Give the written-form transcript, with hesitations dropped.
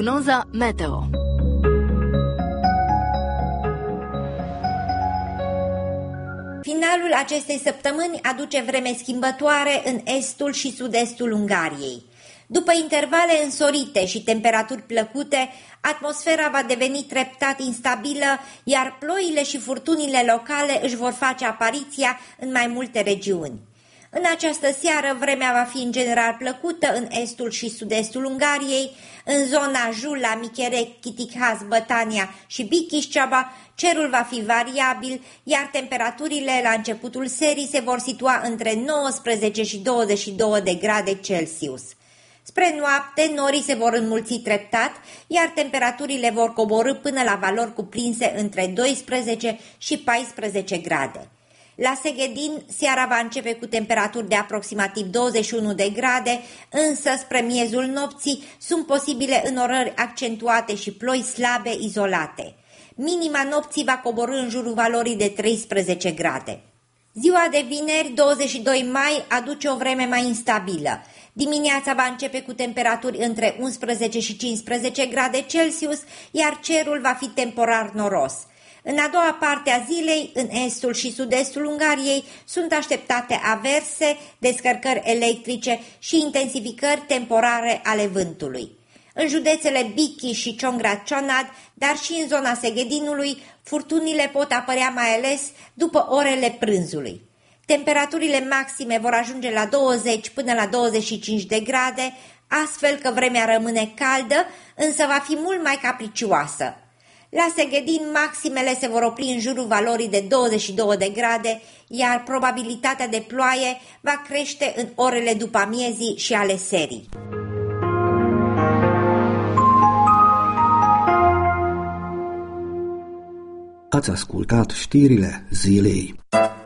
Prognoza meteo. Finalul acestei săptămâni aduce vreme schimbătoare în estul și sud-estul Ungariei. După intervale însorite și temperaturi plăcute, atmosfera va deveni treptat instabilă, iar ploile și furtunile locale își vor face apariția în mai multe regiuni. În această seară, vremea va fi în general plăcută în estul și sud-estul Ungariei, în zona Jula, Micherec, Chitikhaz, Bătania și Bikișceaba, cerul va fi variabil, iar temperaturile la începutul serii se vor situa între 19 și 22 de grade Celsius. Spre noapte, norii se vor înmulți treptat, iar temperaturile vor coborî până la valori cuprinse între 12 și 14 grade. La Seghedin, seara va începe cu temperaturi de aproximativ 21 de grade, însă spre miezul nopții sunt posibile înnorări accentuate și ploi slabe izolate. Minima nopții va coborî în jurul valorii de 13 grade. Ziua de vineri, 22 mai, aduce o vreme mai instabilă. Dimineața va începe cu temperaturi între 11 și 15 grade Celsius, iar cerul va fi temporar noros. În a doua parte a zilei, în estul și sud-estul Ungariei, sunt așteptate averse, descărcări electrice și intensificări temporare ale vântului. În județele Bichi și Ciongrat-Cionad, dar și în zona Seghedinului, furtunile pot apărea mai ales după orele prânzului. Temperaturile maxime vor ajunge la 20 până la 25 de grade, astfel că vremea rămâne caldă, însă va fi mult mai capricioasă. La Seghedin, maximele se vor opri în jurul valorii de 22 de grade, iar probabilitatea de ploaie va crește în orele după amiezii și ale serii. Ați ascultat știrile zilei.